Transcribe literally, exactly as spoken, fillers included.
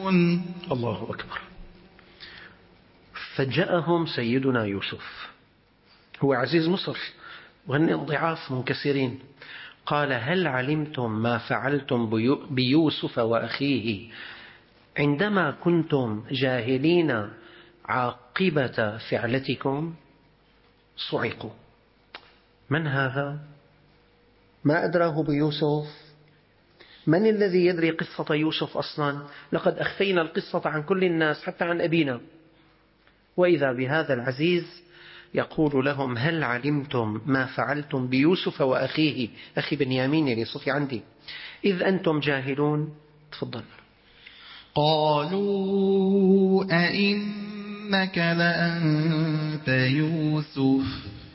الله أكبر. فجاءهم سيدنا يوسف، هو عزيز مصر وهن ضعاف منكسرين، قال هل علمتم ما فعلتم بيوسف وأخيه عندما كنتم جاهلين عاقبة فعلتكم؟ صعقوا. من هذا؟ ما أدراه بيوسف؟ من الذي يدري قصة يوسف أصلا؟ لقد أخفينا القصة عن كل الناس حتى عن أبينا. وإذا بهذا العزيز يقول لهم هل علمتم ما فعلتم بيوسف وأخيه، أخي بنيامين اللي صفي عندي، إذ أنتم جاهلون. تفضل. قالوا أئنك لأنت يوسف